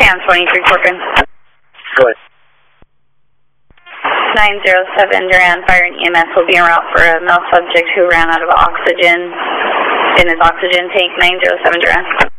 Sam 23 Corcoran. Go ahead. 907 Duran, fire and EMS will be en route for a male subject who ran out of oxygen in his oxygen tank. 907 Duran.